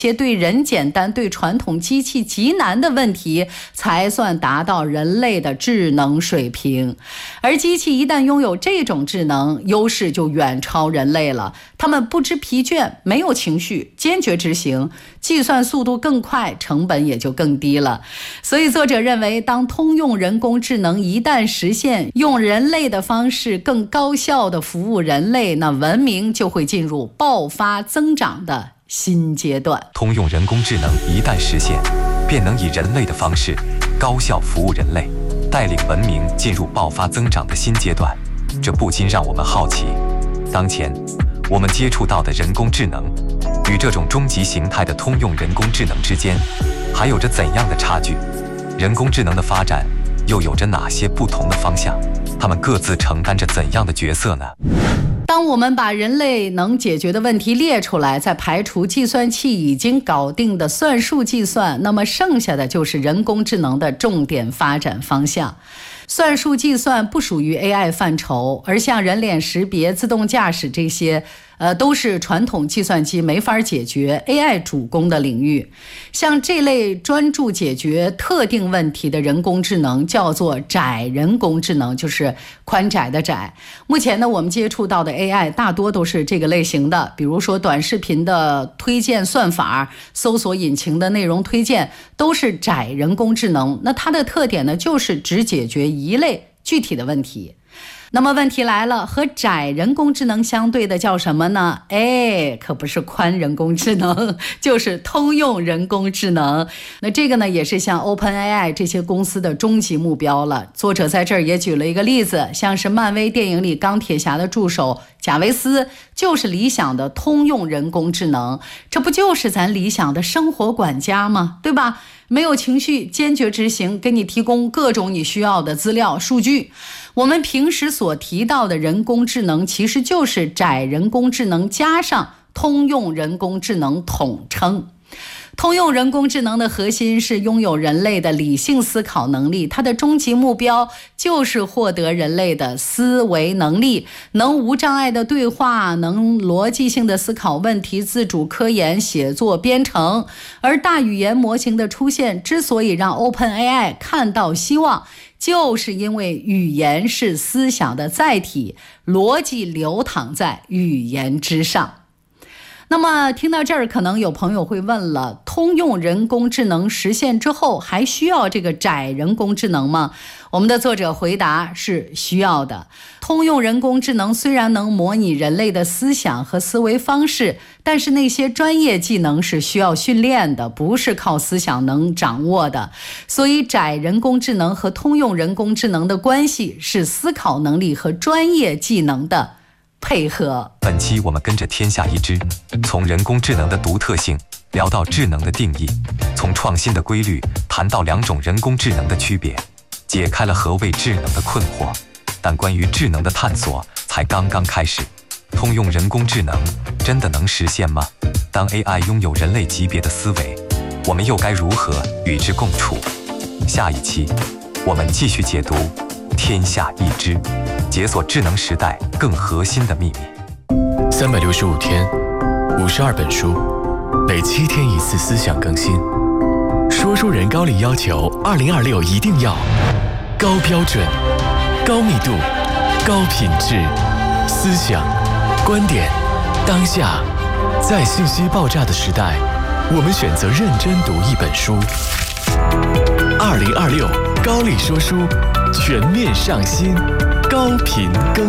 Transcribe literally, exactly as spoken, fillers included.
些对人简单、对传统机器极难的问题，才算达到人类的智能水平。而机器一旦拥有这种智能，优势就远超人类了。他们不知疲倦，没有情绪，坚决执行，计算速度更快，成本也就更低了。所以作者认为，当通用人工智能一旦实现，用人类的方式更高效地服务人类，那文明就会进入爆发增长的新阶段。 通用人工智能一旦实现，便能以人类的方式高效服务人类，带领文明进入爆发增长的新阶段。这不禁让我们好奇，当前我们接触到的人工智能与这种终极形态的通用人工智能之间还有着怎样的差距？人工智能的发展又有着哪些不同的方向？它们各自承担着怎样的角色呢？ 当我们把人类能解决的问题列出来，再排除计算器已经搞定的算术计算，那么剩下的就是人工智能的重点发展方向。算术计算不属于 A I 范畴，而像人脸识别、自动驾驶这些呃，都是传统计算机没法解决 A I 主攻的领域。像这类专注解决特定问题的人工智能叫做窄人工智能，就是宽窄的窄。目前呢，我们接触到的 A I 大多都是这个类型的，比如说短视频的推荐算法、搜索引擎的内容推荐，都是窄人工智能。那它的特点呢，就是只解决一类具体的问题。那么问题来了，和窄人工智能相对的叫什么呢？哎，可不是宽人工智能，就是通用人工智能。那这个呢，也是像 OpenAI 这些公司的终极目标了。作者在这儿也举了一个例子，像是漫威电影里钢铁侠的助手贾维斯，就是理想的通用人工智能。这不就是咱理想的生活管家吗？对吧？没有情绪，坚决执行，给你提供各种你需要的资料数据。我们平时所提到的人工智能，其实就是窄人工智能加上通用人工智能统称。通用人工智能的核心是拥有人类的理性思考能力，它的终极目标就是获得人类的思维能力，能无障碍的对话，能逻辑性的思考问题，自主科研、写作、编程。而大语言模型的出现之所以让 OpenAI 看到希望，就是因为语言是思想的载体，逻辑流淌在语言之上。那么听到这儿，可能有朋友会问了，通用人工智能实现之后，还需要这个窄人工智能吗？我们的作者回答是需要的。通用人工智能虽然能模拟人类的思想和思维方式，但是那些专业技能是需要训练的，不是靠思想能掌握的。所以窄人工智能和通用人工智能的关系是思考能力和专业技能的配合。 本期我们跟着天下一知，从人工智能的独特性聊到智能的定义，从创新的规律谈到两种人工智能的区别，解开了何谓智能的困惑。但关于智能的探索才刚刚开始，通用人工智能真的能实现吗？当 A I 拥有人类级别的思维，我们又该如何与之共处？下一期我们继续解读天下一知，解锁智能时代更核心的秘密。 三百六十五天，五十二本书，每七天一次思想更新。说书人高力要求，二零二六一定要高标准、高密度、高品质，思想、观点、当下，在信息爆炸的时代，我们选择认真读一本书。二零二六高力说书全面上新，高频更